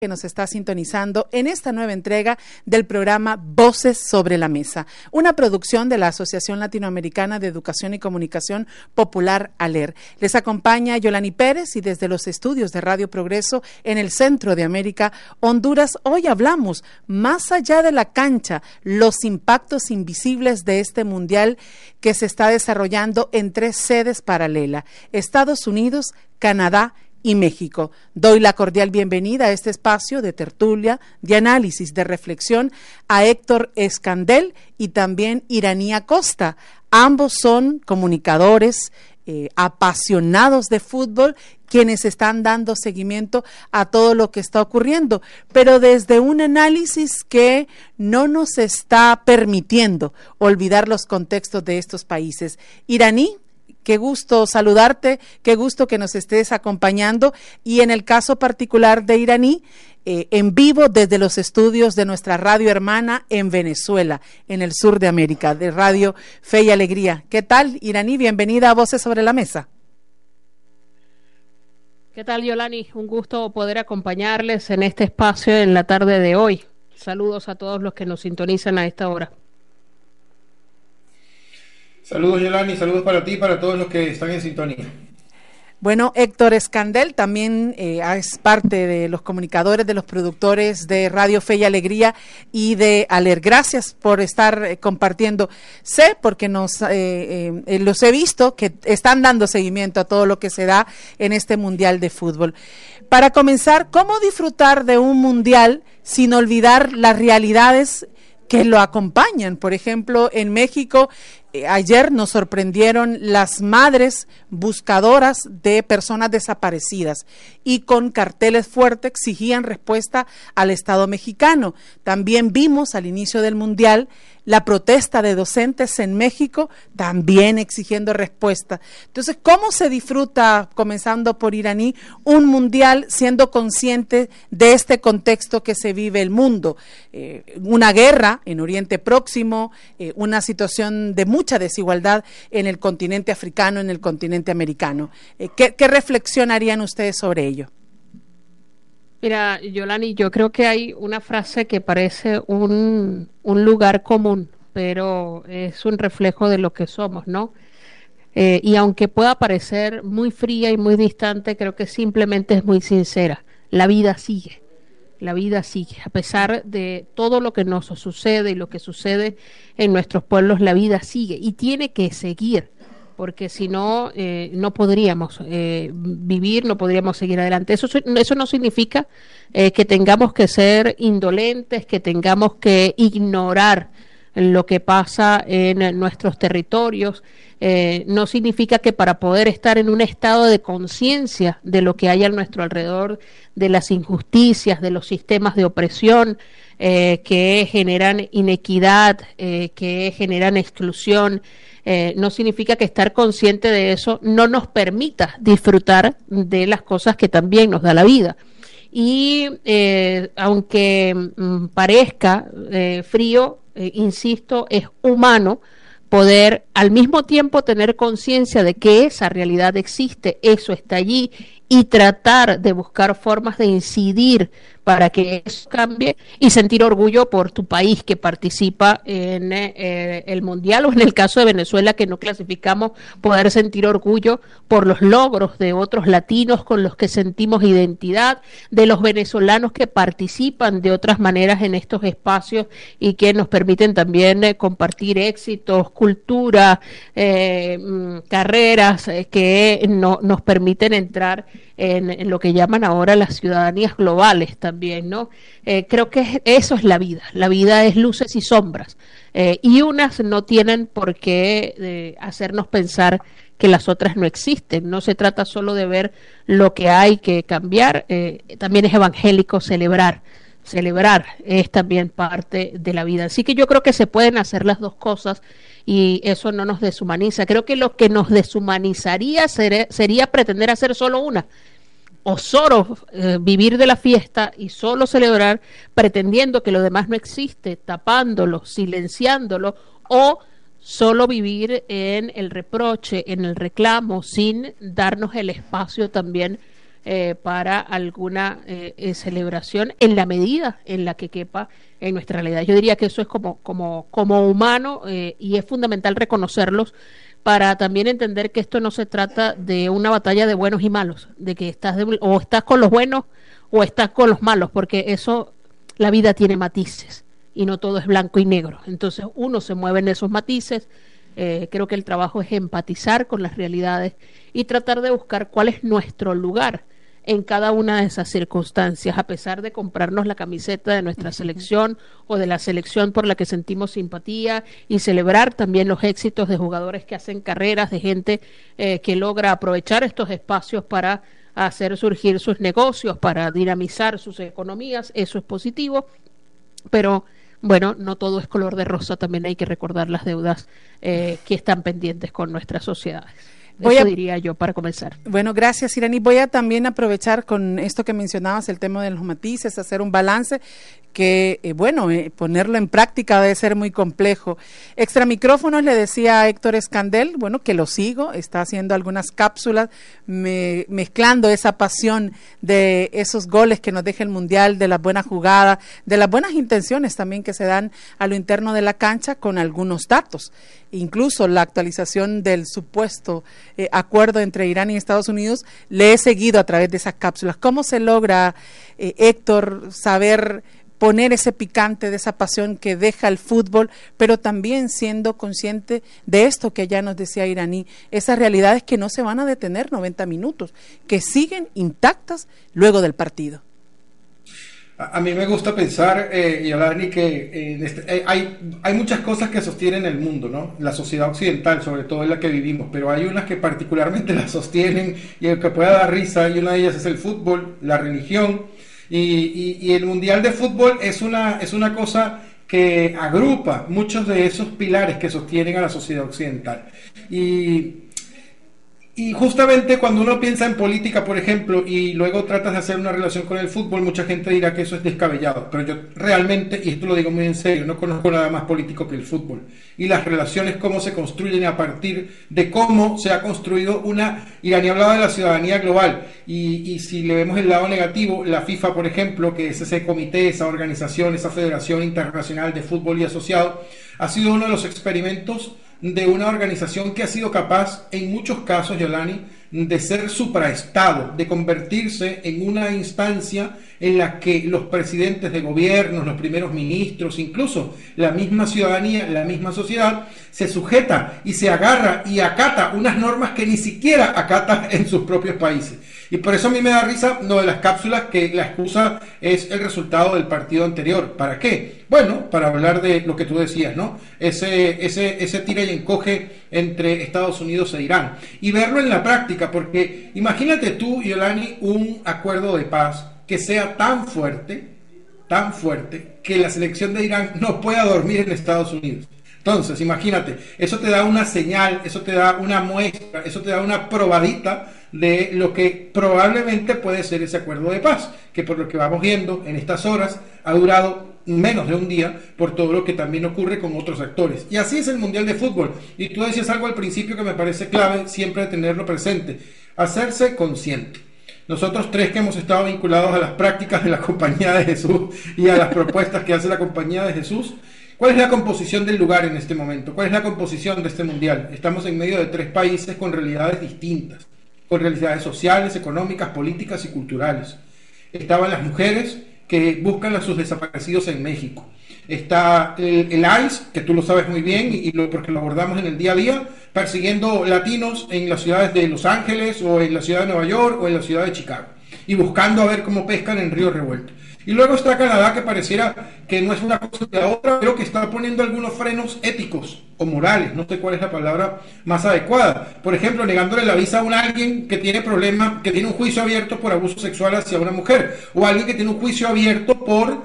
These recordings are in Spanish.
que nos está sintonizando en esta nueva entrega del programa Voces sobre la Mesa, una producción de la Asociación Latinoamericana de Educación y Comunicación Popular, ALER. Les acompaña Yolani Pérez y desde los estudios de Radio Progreso en el centro de América, Honduras, hoy hablamos más allá de la cancha, los impactos invisibles de este mundial que se está desarrollando en 3 sedes paralelas: Estados Unidos, Canadá y México. Doy la cordial bienvenida a este espacio de tertulia, de análisis, de reflexión a Héctor Escandel y también Iraní Acosta. Ambos son comunicadores apasionados de fútbol, quienes están dando seguimiento a todo lo que está ocurriendo, pero desde un análisis que no nos está permitiendo olvidar los contextos de estos países. Iraní, qué gusto saludarte, qué gusto que nos estés acompañando, y en el caso particular de Iraní, en vivo desde los estudios de nuestra radio hermana en Venezuela, en el sur de América, de Radio Fe y Alegría. ¿Qué tal, Iraní? Bienvenida a Voces sobre la Mesa. ¿Qué tal, Yolani? Un gusto poder acompañarles en este espacio en la tarde de hoy. Saludos a todos los que nos sintonizan a esta hora. Saludos, Yolani, saludos para ti y para todos los que están en sintonía. Bueno, Héctor Escandel también es parte de los comunicadores, de los productores de Radio Fe y Alegría y de ALER. Gracias por estar compartiendo. Sé, porque los he visto, que están dando seguimiento a todo lo que se da en este Mundial de Fútbol. Para comenzar, ¿cómo disfrutar de un Mundial sin olvidar las realidades que lo acompañan? Por ejemplo, en México, ayer nos sorprendieron las madres buscadoras de personas desaparecidas y con carteles fuertes exigían respuesta al Estado mexicano. También vimos al inicio del Mundial la protesta de docentes en México, también exigiendo respuesta. Entonces, ¿cómo se disfruta, comenzando por Iraní, un Mundial siendo consciente de este contexto que se vive el mundo? Una guerra en Oriente Próximo, una situación de mucha desigualdad en el continente africano, en el continente americano. ¿Qué reflexión harían ustedes sobre ello? Mira, Yolani, yo creo que hay una frase que parece un lugar común, pero es un reflejo de lo que somos, ¿no? Y aunque pueda parecer muy fría y muy distante, creo que simplemente es muy sincera. La vida sigue. La vida sigue, a pesar de todo lo que nos sucede y lo que sucede en nuestros pueblos, la vida sigue y tiene que seguir, porque si no, no podríamos vivir, no podríamos seguir adelante. Eso no significa que tengamos que ser indolentes, que tengamos que ignorar lo que pasa en nuestros territorios. No significa que para poder estar en un estado de conciencia de lo que hay a nuestro alrededor, de las injusticias, de los sistemas de opresión que generan inequidad, que generan exclusión, no significa que estar consciente de eso no nos permita disfrutar de las cosas que también nos da la vida. Y aunque parezca frío, insisto, es humano poder al mismo tiempo tener conciencia de que esa realidad existe, eso está allí, y tratar de buscar formas de incidir para que eso cambie y sentir orgullo por tu país que participa en el Mundial, o en el caso de Venezuela, que no clasificamos, poder sentir orgullo por los logros de otros latinos con los que sentimos identidad, de los venezolanos que participan de otras maneras en estos espacios y que nos permiten también compartir éxitos, cultura, carreras que nos permiten entrar en lo que llaman ahora las ciudadanías globales también, ¿no? Creo que eso es la vida. La vida es luces y sombras, y unas no tienen por qué hacernos pensar que las otras no existen. No se trata solo de ver lo que hay que cambiar, también es evangélico celebrar. Celebrar es también parte de la vida. Así que yo creo que se pueden hacer las dos cosas y eso no nos deshumaniza. Creo que lo que nos deshumanizaría sería pretender hacer solo una, o solo vivir de la fiesta y solo celebrar pretendiendo que lo demás no existe, tapándolo, silenciándolo, o solo vivir en el reproche, en el reclamo, sin darnos el espacio también para alguna celebración en la medida en la que quepa en nuestra realidad. Yo diría que eso es como humano, y es fundamental reconocerlos para también entender que esto no se trata de una batalla de buenos y malos, de que o estás con los buenos o estás con los malos, porque eso, la vida tiene matices y no todo es blanco y negro. Entonces uno se mueve en esos matices. Creo que el trabajo es empatizar con las realidades y tratar de buscar cuál es nuestro lugar en cada una de esas circunstancias, a pesar de comprarnos la camiseta de nuestra selección o de la selección por la que sentimos simpatía, y celebrar también los éxitos de jugadores que hacen carreras, de gente que logra aprovechar estos espacios para hacer surgir sus negocios, para dinamizar sus economías. Eso es positivo, pero bueno, no todo es color de rosa, también hay que recordar las deudas que están pendientes con nuestras sociedades. Eso diría yo para comenzar. Bueno, gracias, Irani. Voy a también aprovechar con esto que mencionabas, el tema de los matices, hacer un balance que, ponerlo en práctica debe ser muy complejo. Extra micrófonos le decía a Héctor Escandel, que lo sigo, está haciendo algunas cápsulas, mezclando esa pasión de esos goles que nos deja el Mundial, de las buenas jugadas, de las buenas intenciones también que se dan a lo interno de la cancha, con algunos datos. Incluso la actualización del supuesto acuerdo entre Irán y Estados Unidos, le he seguido a través de esas cápsulas. ¿Cómo se logra, Héctor, saber poner ese picante de esa pasión que deja el fútbol, pero también siendo consciente de esto que ya nos decía Iraní, esas realidades que no se van a detener 90 minutos, que siguen intactas luego del partido? A mí me gusta pensar, Yolani, que hay muchas cosas que sostienen el mundo, ¿no? La sociedad occidental, sobre todo en la que vivimos, pero hay unas que particularmente la sostienen y el que pueda dar risa, y una de ellas es el fútbol, la religión, y el Mundial de Fútbol es una cosa que agrupa muchos de esos pilares que sostienen a la sociedad occidental. Y justamente cuando uno piensa en política, por ejemplo, y luego tratas de hacer una relación con el fútbol, mucha gente dirá que eso es descabellado, pero yo realmente, y esto lo digo muy en serio, no conozco nada más político que el fútbol, y las relaciones cómo se construyen a partir de cómo se ha construido Irani hablaba de la ciudadanía global, y si le vemos el lado negativo, la FIFA, por ejemplo, que es ese comité, esa organización, esa Federación Internacional de Fútbol y Asociado, ha sido uno de los experimentos de una organización que ha sido capaz, en muchos casos, Yolani, de ser supraestado, de convertirse en una instancia en la que los presidentes de gobiernos, los primeros ministros, incluso la misma ciudadanía, la misma sociedad, se sujeta y se agarra y acata unas normas que ni siquiera acata en sus propios países. Y por eso a mí me da risa lo de las cápsulas, que la excusa es el resultado del partido anterior. ¿Para qué? Bueno, para hablar de lo que tú decías, ¿no? Ese tira y encoge entre Estados Unidos e Irán. Y verlo en la práctica, porque imagínate tú, Yolani, un acuerdo de paz que sea tan fuerte, que la selección de Irán no pueda dormir en Estados Unidos. Entonces, imagínate, eso te da una señal, eso te da una muestra, eso te da una probadita de lo que probablemente puede ser ese acuerdo de paz, que por lo que vamos viendo en estas horas ha durado menos de un día, por todo lo que también ocurre con otros actores. Y así es el Mundial de Fútbol. Y tú decías algo al principio que me parece clave siempre tenerlo presente: hacerse consciente. Nosotros tres que hemos estado vinculados a las prácticas de la Compañía de Jesús y a las propuestas que hace la Compañía de Jesús, ¿cuál es la composición del lugar en este momento? ¿Cuál es la composición de este mundial? Estamos en medio de 3 países con realidades distintas, con realidades sociales, económicas, políticas y culturales. Estaban las mujeres que buscan a sus desaparecidos en México. Está el ICE, que tú lo sabes muy bien porque lo abordamos en el día a día, persiguiendo latinos en las ciudades de Los Ángeles o en la ciudad de Nueva York o en la ciudad de Chicago, y buscando a ver cómo pescan en Río Revuelto. Y luego está Canadá, que pareciera que no es una cosa de la otra, pero que está poniendo algunos frenos éticos o morales, no sé cuál es la palabra más adecuada. Por ejemplo, negándole la visa a alguien que tiene problemas, que tiene un juicio abierto por abuso sexual hacia una mujer, o alguien que tiene un juicio abierto por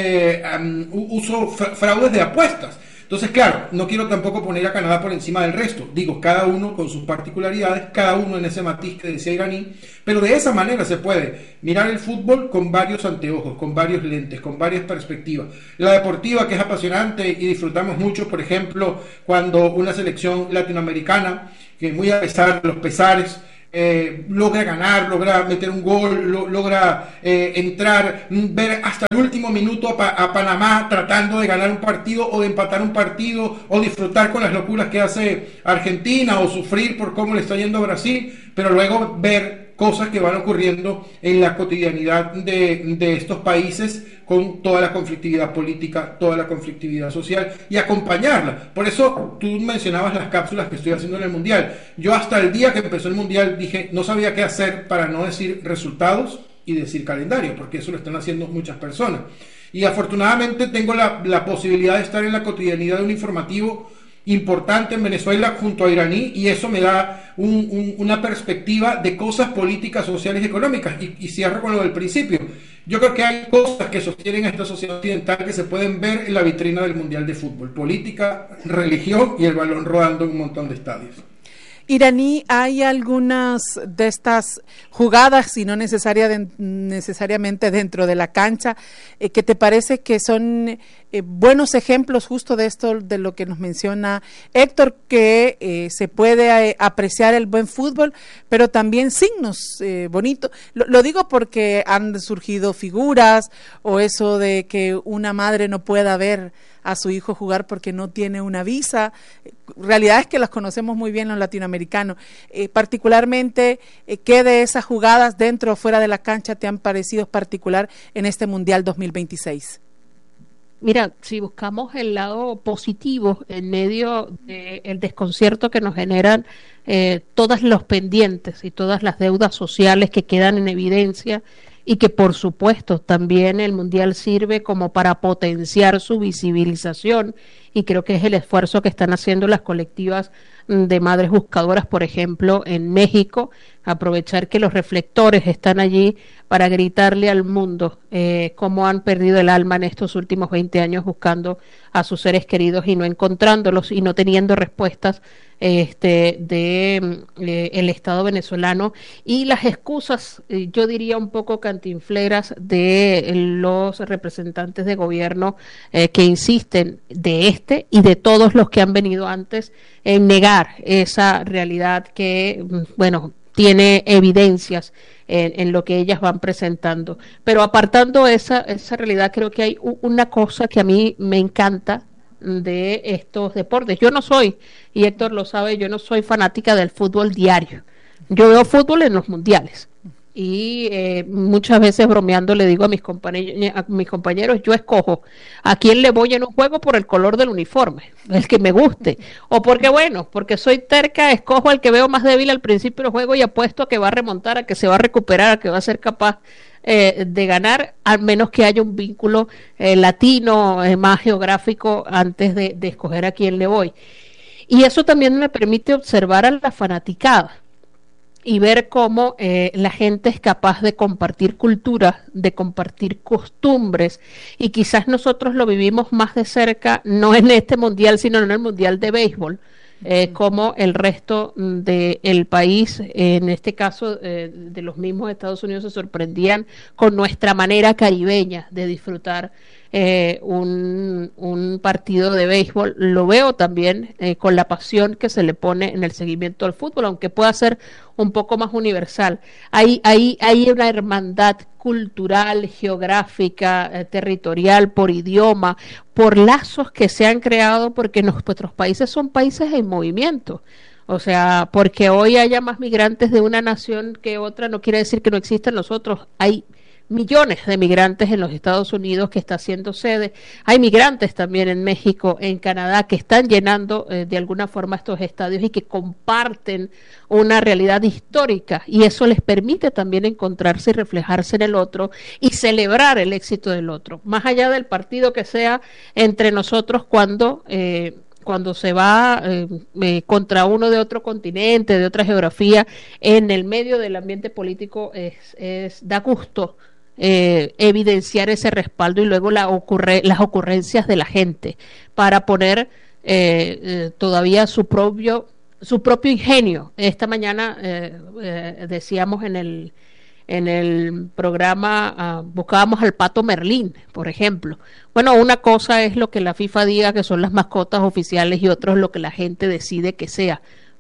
fraudes de apuestas. Entonces, claro, no quiero tampoco poner a Canadá por encima del resto. Digo, cada uno con sus particularidades, cada uno en ese matiz que decía Iraní, pero de esa manera se puede mirar el fútbol con varios anteojos, con varios lentes, con varias perspectivas. La deportiva, que es apasionante y disfrutamos mucho, por ejemplo, cuando una selección latinoamericana, que muy a pesar de los pesares, logra ganar, logra meter un gol, logra entrar, ver hasta el último minuto a Panamá tratando de ganar un partido o de empatar un partido, o disfrutar con las locuras que hace Argentina, o sufrir por cómo le está yendo a Brasil, pero luego ver cosas que van ocurriendo en la cotidianidad de estos países, con toda la conflictividad política, toda la conflictividad social, y acompañarla. Por eso tú mencionabas las cápsulas que estoy haciendo en el Mundial. Yo hasta el día que empezó el Mundial dije, no sabía qué hacer para no decir resultados y decir calendario, porque eso lo están haciendo muchas personas. Y afortunadamente tengo la posibilidad de estar en la cotidianidad de un informativo importante en Venezuela junto a Iraní, y eso me da una perspectiva de cosas políticas, sociales y económicas. Y cierro con lo del principio. Yo creo que hay cosas que sostienen a esta sociedad occidental que se pueden ver en la vitrina del Mundial de Fútbol: política, religión y el balón rodando en un montón de estadios. Iraní, hay algunas de estas jugadas, y no necesariamente dentro de la cancha, que te parece que son buenos ejemplos justo de esto, de lo que nos menciona Héctor, que se puede apreciar el buen fútbol, pero también signos bonitos. Lo digo porque han surgido figuras, o eso de que una madre no pueda ver a su hijo jugar porque no tiene una visa, realidades que las conocemos muy bien los latinoamericanos. Particularmente, ¿qué de esas jugadas dentro o fuera de la cancha te han parecido particular en este Mundial 2026? Mira, si buscamos el lado positivo en medio del desconcierto que nos generan todos los pendientes y todas las deudas sociales que quedan en evidencia, y que por supuesto también el Mundial sirve como para potenciar su visibilización, y creo que es el esfuerzo que están haciendo las colectivas de madres buscadoras, por ejemplo, en México, aprovechar que los reflectores están allí para gritarle al mundo cómo han perdido el alma en estos últimos 20 años buscando a sus seres queridos y no encontrándolos, y no teniendo respuestas el Estado venezolano, y las excusas, yo diría un poco cantinfleras, de los representantes de gobierno que insisten, de y de todos los que han venido antes, en negar esa realidad que, bueno, tiene evidencias en lo que ellas van presentando. Pero apartando esa realidad, creo que hay una cosa que a mí me encanta de estos deportes. Yo no soy, y Héctor lo sabe, yo no soy fanática del fútbol diario. Yo veo fútbol en los mundiales, y muchas veces bromeando le digo a mis compañeros, yo escojo a quién le voy en un juego por el color del uniforme, el que me guste, o porque soy terca, escojo al que veo más débil al principio del juego y apuesto a que va a remontar, a que se va a recuperar, a que va a ser capaz de ganar, al menos que haya un vínculo latino, más geográfico, antes de escoger a quién le voy. Y eso también me permite observar a la fanaticada y ver cómo la gente es capaz de compartir cultura, de compartir costumbres, y quizás nosotros lo vivimos más de cerca, no en este mundial, sino en el mundial de béisbol, como el resto del país, en este caso de los mismos Estados Unidos, se sorprendían con nuestra manera caribeña de disfrutar un partido de béisbol. Lo veo también con la pasión que se le pone en el seguimiento al fútbol, aunque pueda ser un poco más universal. Hay una hermandad cultural, geográfica, territorial, por idioma, por lazos que se han creado, porque nuestros países son países en movimiento. O sea, porque hoy haya más migrantes de una nación que otra no quiere decir que no existan los otros. Hay millones de migrantes en los Estados Unidos que está haciendo sede. Hay migrantes también en México, en Canadá, que están llenando de alguna forma estos estadios y que comparten una realidad histórica, y eso les permite también encontrarse y reflejarse en el otro y celebrar el éxito del otro, más allá del partido que sea entre nosotros cuando se va contra uno de otro continente, de otra geografía. En el medio del ambiente político da gusto evidenciar ese respaldo, y luego las ocurrencias de la gente para poner todavía su propio ingenio. Esta mañana decíamos en el programa, buscábamos al pato Merlín, por ejemplo. Bueno, una cosa es lo que la FIFA diga que son las mascotas oficiales, y otro es lo que la gente decide que sea.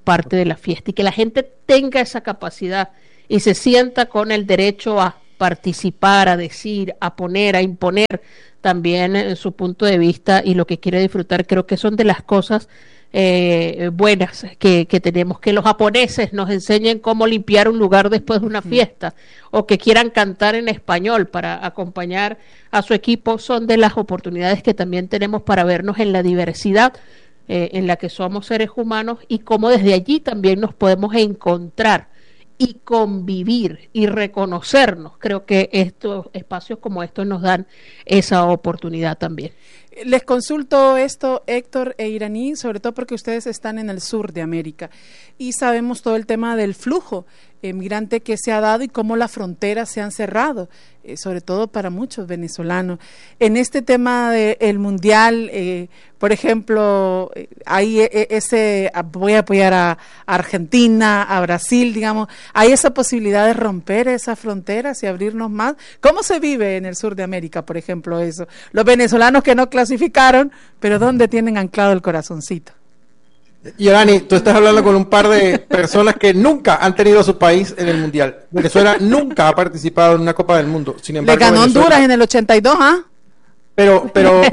parte de la fiesta y que la gente tenga esa capacidad y se sienta con el derecho a participar, a decir, a poner, a imponer también su punto de vista y lo que quiere disfrutar. Creo que son de las cosas buenas que tenemos, que los japoneses nos enseñen cómo limpiar un lugar después de una fiesta, o que quieran cantar en español para acompañar a su equipo. Son de las oportunidades que también tenemos para vernos en la diversidad en la que somos seres humanos, y cómo desde allí también nos podemos encontrar y convivir y reconocernos. Creo que estos espacios como estos nos dan esa oportunidad también. Les consulto esto, Héctor e Iraní, sobre todo porque ustedes están en el sur de América y sabemos todo el tema del flujo migrante que se ha dado y cómo las fronteras se han cerrado, sobre todo para muchos venezolanos. En este tema del mundial, por ejemplo, hay voy a apoyar a Argentina, a Brasil, digamos, hay esa posibilidad de romper esas fronteras y abrirnos más. ¿Cómo se vive en el sur de América, por ejemplo, eso? Los venezolanos que no clasificaron, pero ¿dónde tienen anclado el corazoncito? Yorani, tú estás hablando con un par de personas que nunca han tenido a su país en el Mundial. Venezuela nunca ha participado en una Copa del Mundo. Sin embargo, le ganó Honduras en el 82, ¿ah? Pero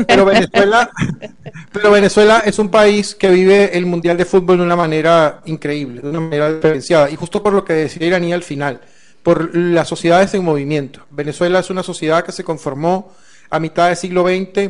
Venezuela es un país que vive el Mundial de Fútbol de una manera increíble, de una manera diferenciada. Y justo por lo que decía Iraní al final, por las sociedades en movimiento. Venezuela es una sociedad que se conformó a mitad del siglo XX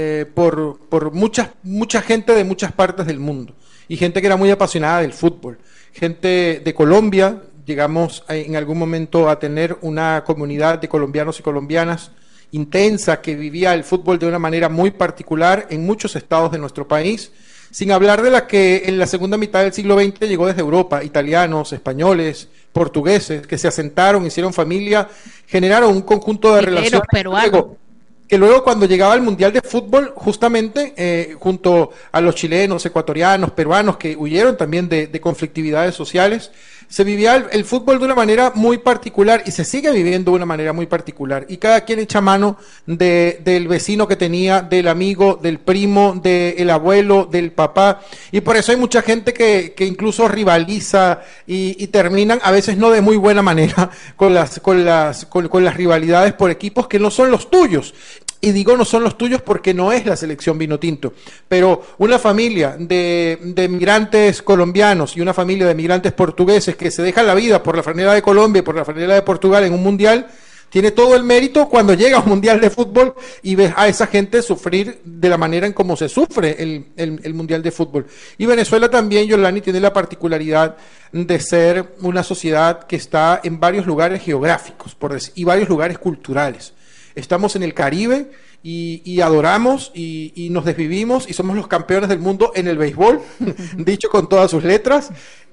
por mucha gente de muchas partes del mundo. Y gente que era muy apasionada del fútbol. Gente de Colombia, llegamos en algún momento a tener una comunidad de colombianos y colombianas intensa que vivía el fútbol de una manera muy particular en muchos estados de nuestro país, sin hablar de la que en la segunda mitad del siglo XX llegó desde Europa, italianos, españoles, portugueses, que se asentaron, hicieron familia, generaron un conjunto de relaciones que luego cuando llegaba el Mundial de Fútbol, justamente junto a los chilenos, ecuatorianos, peruanos, que huyeron también de conflictividades sociales, se vivía el fútbol de una manera muy particular y se sigue viviendo de una manera muy particular. Y cada quien echa mano del vecino que tenía, del amigo, del primo, del abuelo, del papá. Y por eso hay mucha gente que incluso rivaliza y terminan, a veces no de muy buena manera, con las rivalidades por equipos que no son los tuyos. Y digo no son los tuyos porque no es la selección Vinotinto, pero una familia de migrantes colombianos y una familia de migrantes portugueses que se dejan la vida por la franela de Colombia y por la franela de Portugal en un mundial, tiene todo el mérito cuando llega a un mundial de fútbol y ves a esa gente sufrir de la manera en cómo se sufre el mundial de fútbol. Y Venezuela también, Yolani, tiene la particularidad de ser una sociedad que está en varios lugares geográficos y varios lugares culturales. Estamos en el Caribe y adoramos y nos desvivimos y somos los campeones del mundo en el béisbol, dicho con todas sus letras,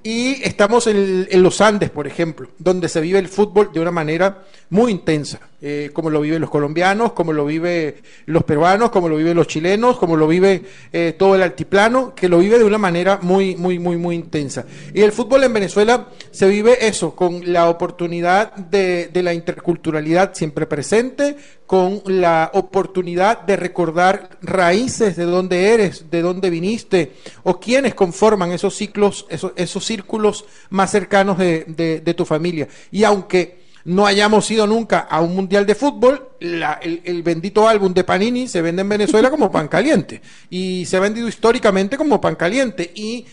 y estamos en los Andes, por ejemplo, donde se vive el fútbol de una manera muy intensa, como lo viven los colombianos, como lo viven los peruanos, como lo viven los chilenos, como lo vive todo el altiplano, que lo vive de una manera muy intensa. Y el fútbol en Venezuela se vive eso, con la oportunidad de la interculturalidad siempre presente, con la oportunidad de recordar raíces de dónde eres, de dónde viniste, o quiénes conforman esos ciclos, esos círculos más cercanos de tu familia. Y aunque no hayamos ido nunca a un mundial de fútbol, el bendito álbum de Panini se vende en Venezuela como pan caliente y se ha vendido históricamente como pan caliente, y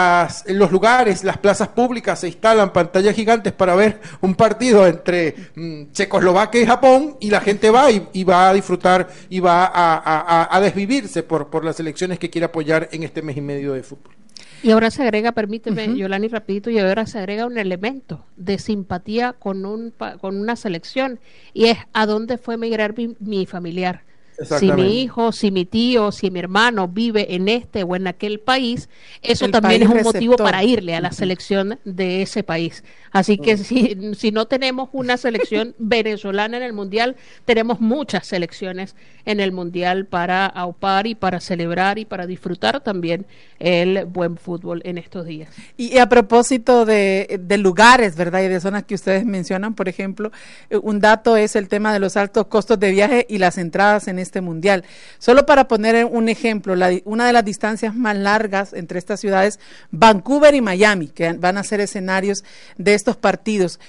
los lugares, las plazas públicas se instalan pantallas gigantes para ver un partido entre Checoslovaquia y Japón, y la gente va y va a disfrutar y va a desvivirse por las elecciones que quiere apoyar en este mes y medio de fútbol. Y ahora se agrega, permíteme, Yolani, rapidito, y ahora se agrega un elemento de simpatía con una selección, y es a dónde fue a emigrar mi familiar. Si mi hijo, si mi tío, si mi hermano vive en este o en aquel país, eso también es un motivo para irle a la selección de ese país. Así que si no tenemos una selección venezolana en el Mundial, tenemos muchas selecciones en el Mundial para aupar y para celebrar y para disfrutar también el buen fútbol en estos días. Y a propósito de lugares, ¿verdad? Y de zonas que ustedes mencionan, por ejemplo, un dato es el tema de los altos costos de viaje y las entradas en este mundial. Solo para poner un ejemplo, una de las distancias más largas entre estas ciudades, Vancouver y Miami, que van a ser escenarios de estos partidos,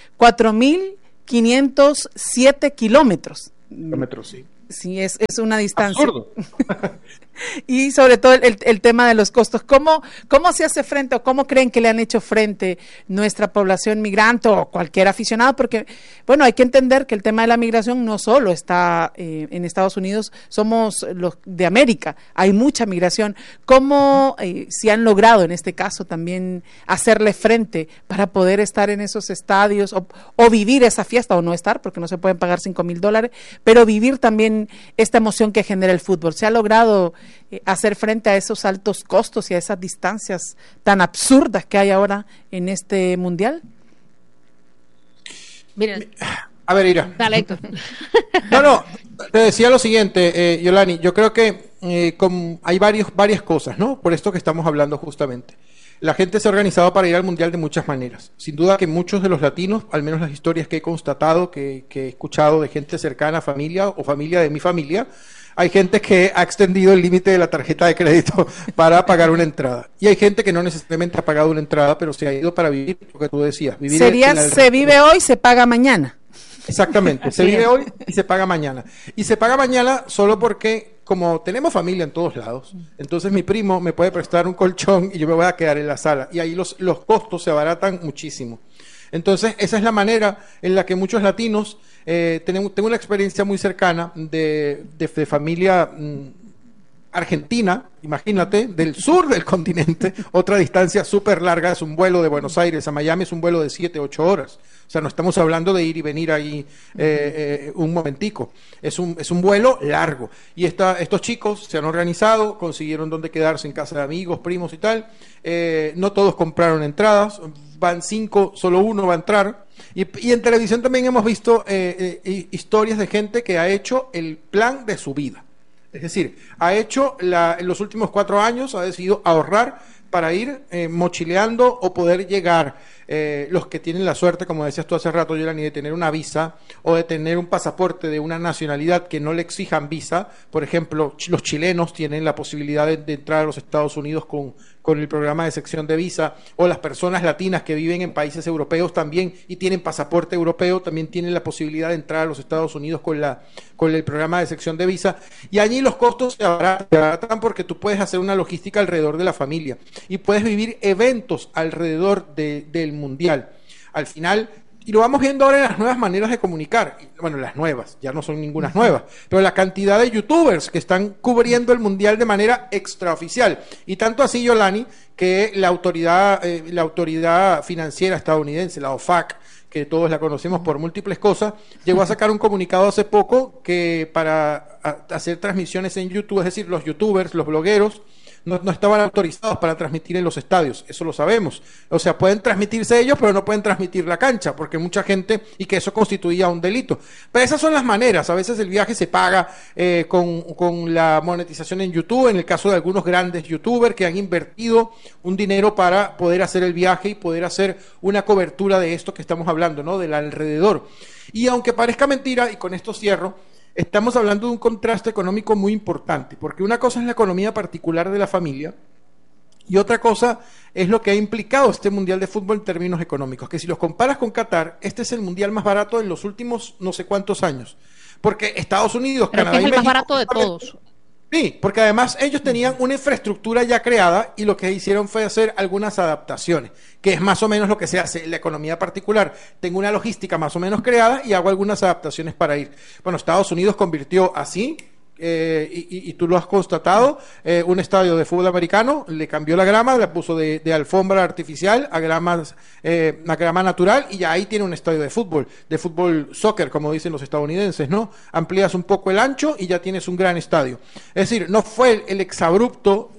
4.507 kilómetros. Kilómetros, sí. Sí, es una distancia. Absurdo. Y sobre todo el tema de los costos. ¿Cómo se hace frente o cómo creen que le han hecho frente nuestra población migrante o cualquier aficionado? Porque, bueno, hay que entender que el tema de la migración no solo está en Estados Unidos, somos los de América, hay mucha migración. ¿Cómo se han logrado en este caso también hacerle frente para poder estar en esos estadios o vivir esa fiesta o no estar, porque no se pueden pagar $5,000, pero vivir también esta emoción que genera el fútbol? ¿Se ha logrado hacer frente a esos altos costos y a esas distancias tan absurdas que hay ahora en este mundial? Mira, a ver, Ira. dale, Héctor. No, te decía lo siguiente, Yolani, yo creo que hay varias cosas, ¿no? Por esto que estamos hablando justamente. La gente se ha organizado para ir al mundial de muchas maneras. Sin duda que muchos de los latinos, al menos las historias que he constatado, que he escuchado de gente cercana, familia o familia de mi familia, hay gente que ha extendido el límite de la tarjeta de crédito para pagar una entrada. Y hay gente que no necesariamente ha pagado una entrada, pero se ha ido para vivir lo que tú decías. Vivir se vive hoy, se paga mañana. Exactamente, se vive hoy y se paga mañana. Y se paga mañana solo porque, como tenemos familia en todos lados, entonces mi primo me puede prestar un colchón y yo me voy a quedar en la sala. Y ahí los costos se abaratan muchísimo. Entonces, esa es la manera en la que muchos latinos, tengo una experiencia muy cercana de familia argentina, imagínate, del sur del continente, otra distancia súper larga, es un vuelo de Buenos Aires a Miami, es un vuelo de 7-8 horas. O sea, no estamos hablando de ir y venir ahí un momentico. Es un vuelo largo. Y estos chicos se han organizado, consiguieron dónde quedarse en casa de amigos, primos y tal. No todos compraron entradas, van 5, solo uno va a entrar. Y en televisión también hemos visto historias de gente que ha hecho el plan de su vida. Es decir, ha hecho en los últimos 4 años, ha decidido ahorrar para ir mochileando o poder llegar. Los que tienen la suerte, como decías tú hace rato, Yolani, de tener una visa o de tener un pasaporte de una nacionalidad que no le exijan visa. Por ejemplo, los chilenos tienen la posibilidad de entrar a los Estados Unidos con el programa de sección de visa, o las personas latinas que viven en países europeos también y tienen pasaporte europeo también tienen la posibilidad de entrar a los Estados Unidos con el programa de sección de visa, y allí los costos se abaratan porque tú puedes hacer una logística alrededor de la familia y puedes vivir eventos alrededor del mundial. Al final, y lo vamos viendo ahora en las nuevas maneras de comunicar, bueno, las nuevas, ya no son ninguna nuevas, pero la cantidad de youtubers que están cubriendo el mundial de manera extraoficial, y tanto así, Yolani, que la autoridad financiera estadounidense, la OFAC, que todos la conocemos por múltiples cosas, llegó a sacar un comunicado hace poco que para hacer transmisiones en YouTube, es decir, los youtubers, los blogueros, no estaban autorizados para transmitir en los estadios, eso lo sabemos. O sea, pueden transmitirse ellos, pero no pueden transmitir la cancha, porque mucha gente, y que eso constituía un delito. Pero esas son las maneras. A veces el viaje se paga con la monetización en YouTube, en el caso de algunos grandes youtubers que han invertido un dinero para poder hacer el viaje y poder hacer una cobertura de esto que estamos hablando, ¿no? Del alrededor. Y aunque parezca mentira, y con esto cierro, estamos hablando de un contraste económico muy importante, porque una cosa es la economía particular de la familia y otra cosa es lo que ha implicado este mundial de fútbol en términos económicos, que si los comparas con Qatar, este es el mundial más barato en los últimos no sé cuántos años, porque Estados Unidos, pero Canadá que es y el más México, barato de todos. Sí, porque además ellos tenían una infraestructura ya creada y lo que hicieron fue hacer algunas adaptaciones, que es más o menos lo que se hace en la economía particular. Tengo una logística más o menos creada y hago algunas adaptaciones para ir. Bueno, Estados Unidos convirtió así, y tú lo has constatado, un estadio de fútbol americano, le cambió la grama, la puso de alfombra artificial a grama natural, y ya ahí tiene un estadio de fútbol soccer, como dicen los estadounidenses, ¿no? Amplías un poco el ancho y ya tienes un gran estadio. Es decir, no fue el exabrupto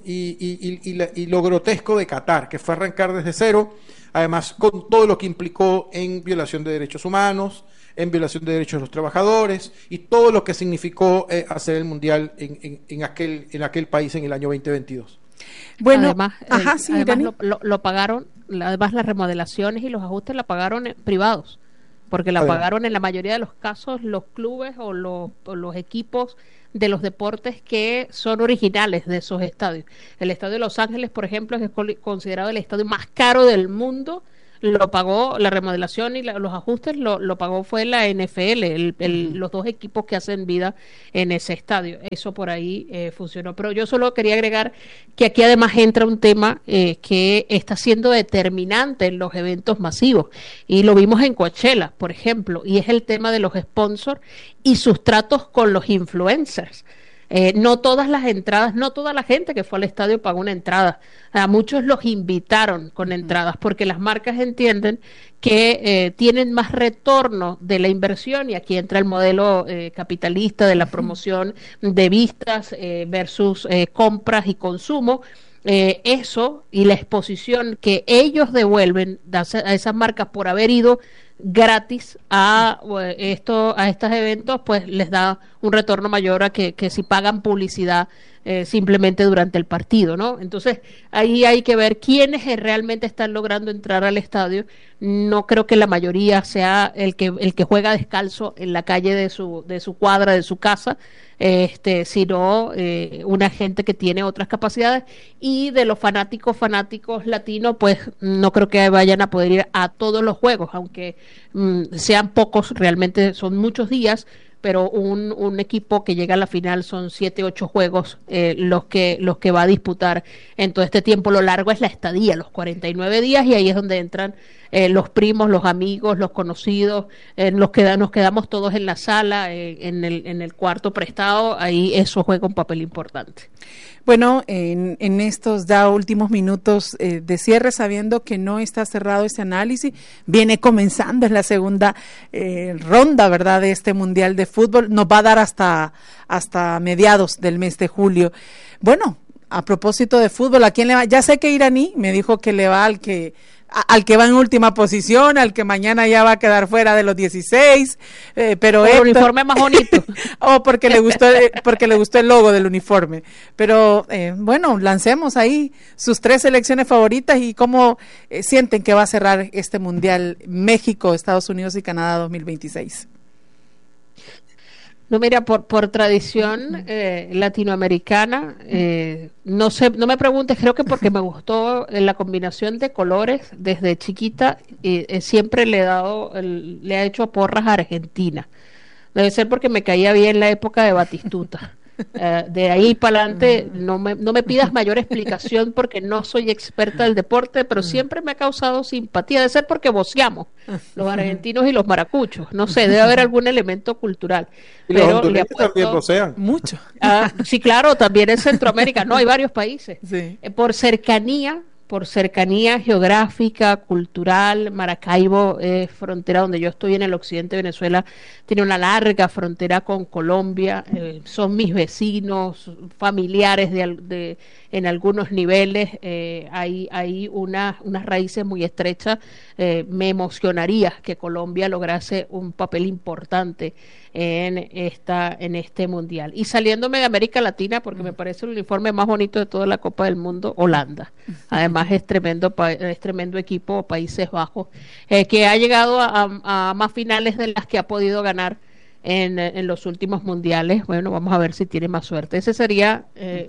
y lo grotesco de Qatar, que fue arrancar desde cero, además con todo lo que implicó en violación de derechos humanos, en violación de derechos de los trabajadores y todo lo que significó hacer el mundial en aquel país en el año 2022. Bueno, además lo pagaron, además las remodelaciones y los ajustes la pagaron privados. porque la pagaron en la mayoría de los casos los clubes o los equipos de los deportes que son originales de esos estadios. El estadio de Los Ángeles, por ejemplo, es considerado el estadio más caro del mundo. Lo pagó la remodelación y los ajustes, lo pagó fue la NFL, los dos equipos que hacen vida en ese estadio. Eso por ahí funcionó. Pero yo solo quería agregar que aquí además entra un tema que está siendo determinante en los eventos masivos. Y lo vimos en Coachella, por ejemplo, y es el tema de los sponsors y sus tratos con los influencers. No todas las entradas, no toda la gente que fue al estadio pagó una entrada. A muchos los invitaron con entradas porque las marcas entienden que tienen más retorno de la inversión, y aquí entra el modelo capitalista de la promoción de vistas versus compras y consumo. Eso y la exposición que ellos devuelven a esas marcas por haber ido gratis a estos eventos, pues les da un retorno mayor a que si pagan publicidad simplemente durante el partido, ¿no? Entonces ahí hay que ver quiénes realmente están logrando entrar al estadio. No creo que la mayoría sea el que juega descalzo en la calle de su cuadra, de su casa, sino una gente que tiene otras capacidades. Y de los fanáticos latinos, pues no creo que vayan a poder ir a todos los juegos, aunque sean pocos, realmente son muchos días, pero un equipo que llega a la final son 7, 8 juegos los que va a disputar en todo este tiempo. Lo largo es la estadía, los 49 días, y ahí es donde entran los primos, los amigos, los conocidos, nos quedamos todos en la sala, en el cuarto prestado. Ahí eso juega un papel importante. Bueno, en estos ya últimos minutos de cierre, sabiendo que no está cerrado este análisis, viene comenzando en la segunda ronda, ¿verdad?, de este Mundial de Fútbol. Nos va a dar hasta mediados del mes de julio. Bueno, a propósito de fútbol, ¿a quién le va? Ya sé que Iraní me dijo que le va al que va en última posición, al que mañana ya va a quedar fuera de los 16, pero el uniforme más bonito. porque le gustó el logo del uniforme. Pero bueno, lancemos ahí sus 3 selecciones favoritas y cómo sienten que va a cerrar este Mundial México, Estados Unidos y Canadá 2026. No, mira, por tradición latinoamericana, no sé, no me preguntes, creo que porque me gustó la combinación de colores desde chiquita, siempre le he hecho porras a Argentina. Debe ser porque me caía bien la época de Batistuta. De ahí para adelante no me pidas mayor explicación porque no soy experta del deporte, pero siempre me ha causado simpatía. Debe ser porque voceamos los argentinos y los maracuchos, no sé, debe haber algún elemento cultural. Y los hondureños también vocean mucho. Sí, claro, también en Centroamérica, no, hay varios países. Sí. Por cercanía geográfica, cultural. Maracaibo es frontera donde yo estoy en el occidente de Venezuela, tiene una larga frontera con Colombia, son mis vecinos, familiares en algunos niveles, hay unas raíces muy estrechas. Me emocionaría que Colombia lograse un papel importante en este mundial. Y saliéndome de América Latina, porque me parece el uniforme más bonito de toda la Copa del Mundo, Holanda. Además es tremendo equipo, Países Bajos, que ha llegado a más finales de las que ha podido ganar en los últimos mundiales. Bueno, vamos a ver si tiene más suerte. Ese sería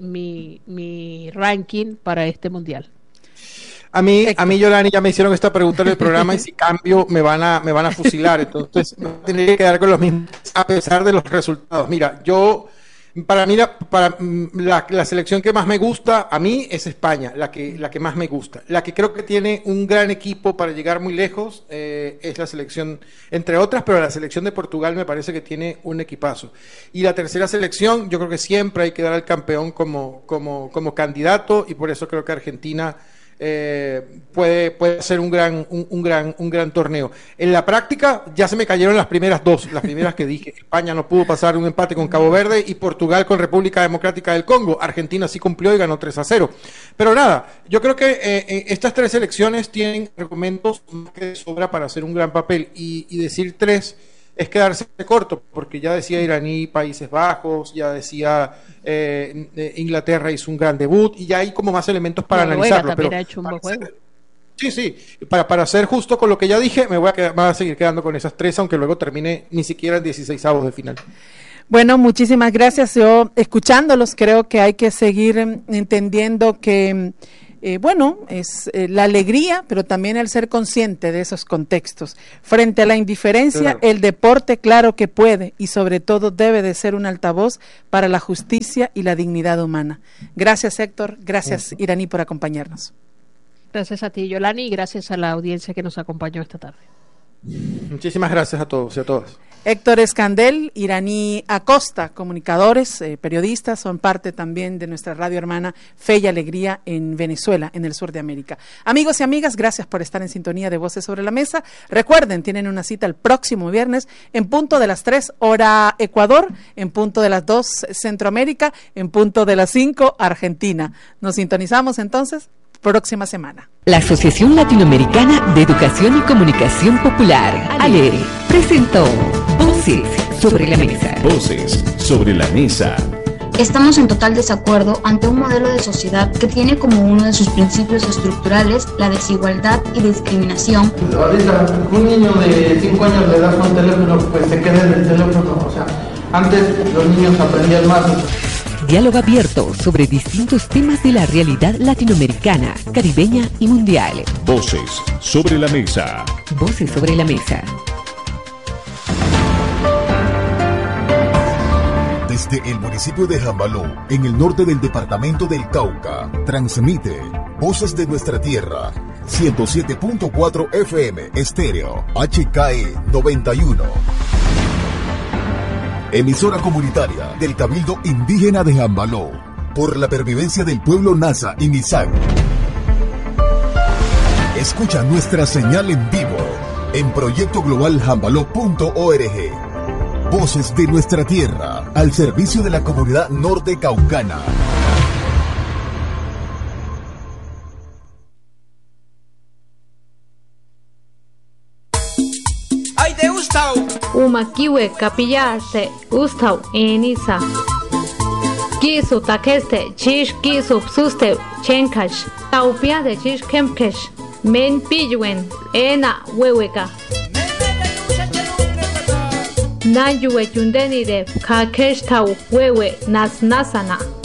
mi ranking para este mundial. A mí, Yolani, ya me hicieron esta pregunta en el programa y si cambio me van a fusilar, entonces tendría que quedar con los mismos a pesar de los resultados. Mira, para mí la selección que más me gusta a mí es España, la que más me gusta. La que creo que tiene un gran equipo para llegar muy lejos es la selección, entre otras, pero la selección de Portugal me parece que tiene un equipazo. Y la tercera selección, yo creo que siempre hay que dar al campeón como candidato, y por eso creo que Argentina puede ser un gran torneo. En la práctica ya se me cayeron las primeras que dije. España no pudo pasar un empate con Cabo Verde y Portugal con República Democrática del Congo. Argentina sí cumplió y ganó 3-0. Pero nada, yo creo que estas 3 selecciones tienen argumentos más que de sobra para hacer un gran papel, y decir 3 es quedarse corto, porque ya decía Iraní, Países Bajos, ya decía Inglaterra hizo un gran debut, y ya hay como más elementos para analizarlo. Pero ha hecho un buen juego. Sí. Para ser justo con lo que ya dije, me voy a seguir quedando con esas 3, aunque luego termine ni siquiera en 16avos de final. Bueno, muchísimas gracias. Yo, escuchándolos, creo que hay que seguir entendiendo que, es la alegría, pero también el ser consciente de esos contextos. Frente a la indiferencia, el deporte, claro que puede, y sobre todo debe de ser un altavoz para la justicia y la dignidad humana. Gracias, Héctor. Gracias, Iraní, por acompañarnos. Gracias a ti, Yolani, y gracias a la audiencia que nos acompañó esta tarde. Muchísimas gracias a todos y a todas. Héctor Escandel, Iraní Acosta, comunicadores, periodistas, son parte también de nuestra radio hermana Fe y Alegría en Venezuela, en el sur de América. Amigos y amigas, gracias por estar en sintonía de Voces sobre la Mesa. Recuerden, tienen una cita el próximo viernes en punto de las 3 hora Ecuador, en punto de las 2 Centroamérica, en punto de las 5 Argentina. Nos sintonizamos entonces próxima semana. La Asociación Latinoamericana de Educación y Comunicación Popular, ALER, presentó Voces sobre la Mesa. Voces sobre la Mesa. Estamos en total desacuerdo ante un modelo de sociedad que tiene como uno de sus principios estructurales la desigualdad y discriminación. Ahorita un niño de 5 años le das un teléfono, pues se queda en el teléfono. O sea, antes los niños aprendían más. Diálogo abierto sobre distintos temas de la realidad latinoamericana, caribeña y mundial. Voces sobre la Mesa. Voces sobre la Mesa. Desde el municipio de Jambaló, en el norte del departamento del Cauca, transmite Voces de Nuestra Tierra, 107.4 FM, estéreo, HKE 91. Emisora comunitaria del Cabildo Indígena de Jambaló, por la pervivencia del pueblo Nasa y Misak. Escucha nuestra señal en vivo en proyectoglobaljambaló.org. Voces de Nuestra Tierra, al servicio de la comunidad norte caucana. Umakiwe kapillarse ustaw enisa. Kisu takeste chish kisu psuste chenkash. Taupia de chish kemkesh. Men pilluen ena weweka. Nayuwe chundeni de kakesh tau wewe nas nasana.